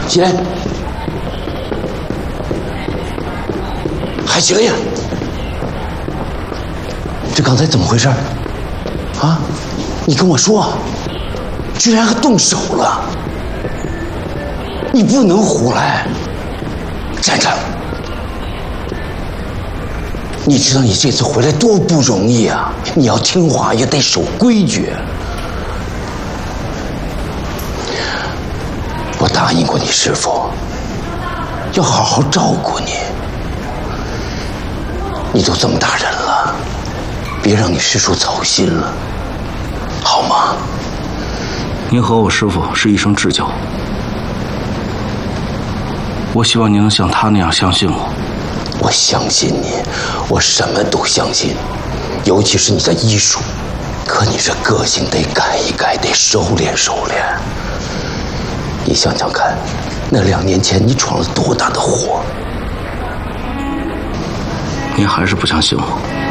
起来，还起来呀！这刚才怎么回事？啊，你跟我说，居然还动手了！你不能胡来，站着！你知道你这次回来多不容易啊！你要听话，也得守规矩。我答应过你师父，要好好照顾你。你都这么大人了，别让你师叔操心了，好吗？ 您和我师父是一生至交，我希望您能像他那样相信我。 我相信你，我什么都相信，尤其是你的医术。可你这个性得改一改，得收敛收敛。你想想看，那2年前你闯了多大的祸？ 您还是不相信我？